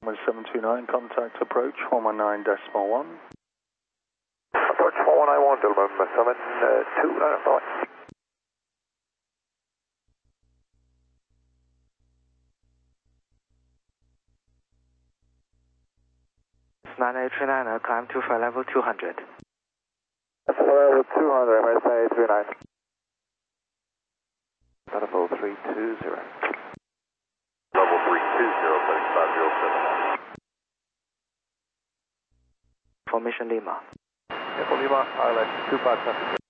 729, contact approach 119.1. Approach 1191, gentlemen, 729. 9839, climb to flight level 200. Level 200, MS 9839. Level 320. Level 320, setting 5079. Formation Lima. Echo Lima, ILS 25 traffic.